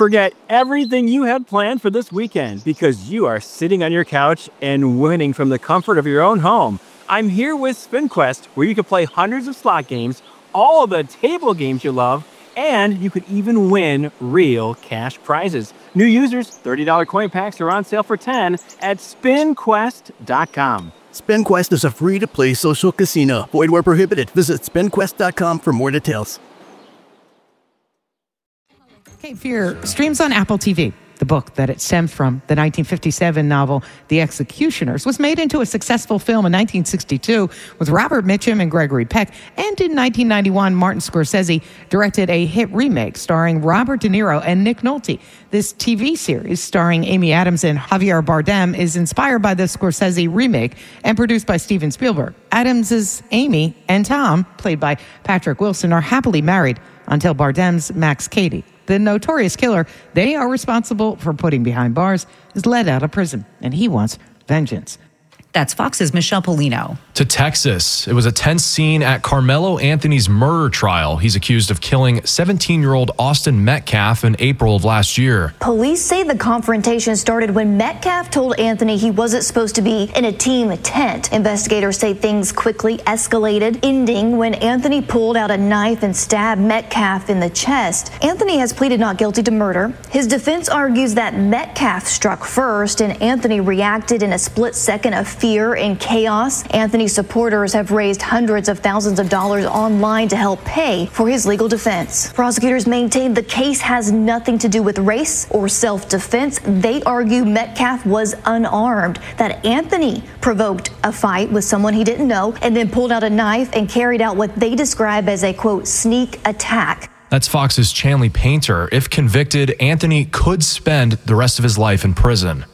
Forget everything you had planned for this weekend because you are sitting on your couch and winning from the comfort of your own home. I'm here with SpinQuest, where you can play hundreds of slot games, all the table games you love, and you could even win real cash prizes. New users, $30 coin packs are on sale for $10 at SpinQuest.com. SpinQuest is a free-to-play social casino. Void where prohibited. Visit SpinQuest.com for more details. Cape Fear streams on Apple TV. The book that it stemmed from, the 1957 novel The Executioners, was made into a successful film in 1962 with Robert Mitchum and Gregory Peck. And in 1991, Martin Scorsese directed a hit remake starring Robert De Niro and Nick Nolte. This TV series, starring Amy Adams and Javier Bardem, is inspired by the Scorsese remake and produced by Steven Spielberg. Adams's Amy and Tom, played by Patrick Wilson, are happily married until Bardem's Max Cady, the notorious killer they are responsible for putting behind bars, is let out of prison, and he wants vengeance. That's Fox's Michelle Polino. To Texas. It was a tense scene at Carmelo Anthony's murder trial. He's accused of killing 17-year-old Austin Metcalf in April of last year. Police say the confrontation started when Metcalf told Anthony he wasn't supposed to be in a team tent. Investigators say things quickly escalated, ending when Anthony pulled out a knife and stabbed Metcalf in the chest. Anthony has pleaded not guilty to murder. His defense argues that Metcalf struck first and Anthony reacted in a split second of fear and chaos. Anthony's supporters have raised hundreds of thousands of dollars online to help pay for his legal defense. Prosecutors maintain the case has nothing to do with race or self-defense. They argue Metcalf was unarmed, that Anthony provoked a fight with someone he didn't know and then pulled out a knife and carried out what they describe as a, quote, sneak attack. That's Fox's Chanley Painter. If convicted, Anthony could spend the rest of his life in prison.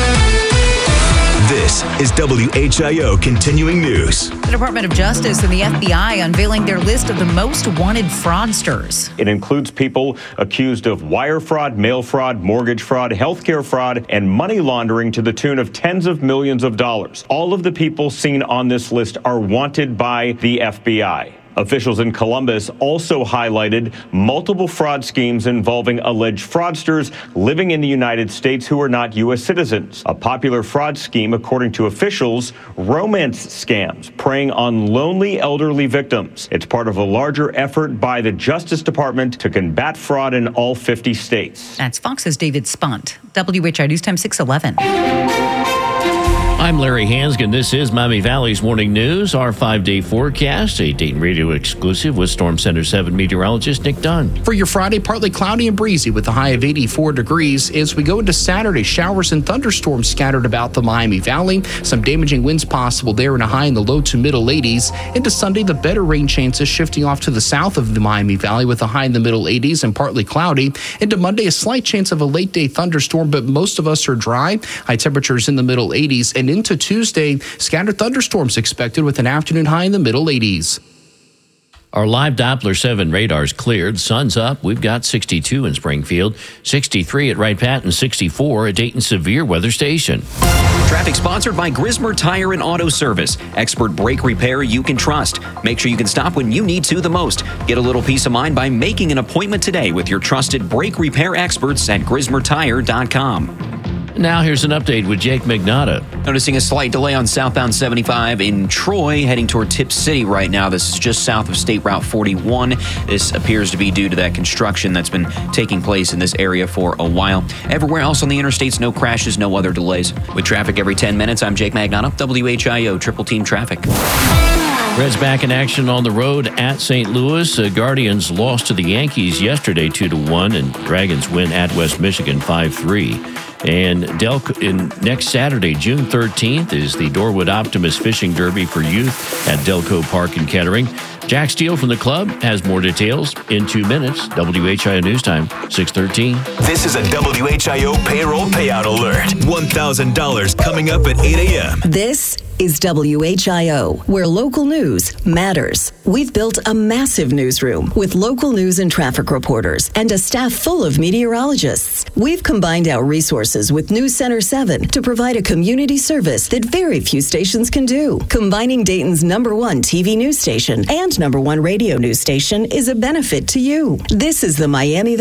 This is WHIO Continuing News. The Department of Justice and the FBI unveiling their list of the most wanted fraudsters. It includes people accused of wire fraud, mail fraud, mortgage fraud, healthcare fraud, and money laundering to the tune of tens of millions of dollars. All of the people seen on this list are wanted by the FBI. Officials in Columbus also highlighted multiple fraud schemes involving alleged fraudsters living in the United States who are not U.S. citizens. A popular fraud scheme, according to officials, romance scams preying on lonely elderly victims. It's part of a larger effort by the Justice Department to combat fraud in all 50 states. That's Fox's David Spunt. WHI News Time 611. I'm Larry Hansgen. This is Miami Valley's Morning News. Our 5-day forecast, a Dayton Radio exclusive with Storm Center 7 meteorologist Nick Dunn. For your Friday, partly cloudy and breezy with a high of 84 degrees. As we go into Saturday, showers and thunderstorms scattered about the Miami Valley. Some damaging winds possible there and a high in the low to middle 80s. Into Sunday, the better rain chances shifting off to the south of the Miami Valley with a high in the middle 80s and partly cloudy. Into Monday, a slight chance of a late day thunderstorm, but most of us are dry. High temperatures in the middle 80s. And into Tuesday, scattered thunderstorms expected with an afternoon high in the middle 80s. Our live Doppler 7 radar's cleared. Sun's up. We've got 62 in Springfield, 63 at Wright Patton, 64 at Dayton Severe Weather Station. Traffic sponsored by Grismer Tire and Auto Service. Expert brake repair you can trust. Make sure you can stop when you need to the most. Get a little peace of mind by making an appointment today with your trusted brake repair experts at GrismerTire.com. Now here's an update with Jake Magnotta. Noticing a slight delay on southbound 75 in Troy, heading toward Tip City right now. This is just south of State Route 41. This appears to be due to that construction that's been taking place in this area for a while. Everywhere else on the interstates, no crashes, no other delays. With traffic every 10 minutes, I'm Jake Magnotta, WHIO Triple Team Traffic. Reds back in action on the road at St. Louis. Guardians lost to the Yankees yesterday 2-1, and Dragons win at West Michigan 5-3. And next Saturday, June 13th, is the Dorwood Optimus Fishing Derby for youth at Delco Park in Kettering. Jack Steele from the club has more details in 2 minutes. WHIO News Time, 6:13. This is a WHIO payroll payout alert. $1,000 coming up at 8 a.m. This is WHIO, where local news matters. We've built a massive newsroom with local news and traffic reporters and a staff full of meteorologists. We've combined our resources with News Center 7 to provide a community service that very few stations can do. Combining Dayton's #1 TV news station and #1 radio news station is a benefit to you. This is the Miami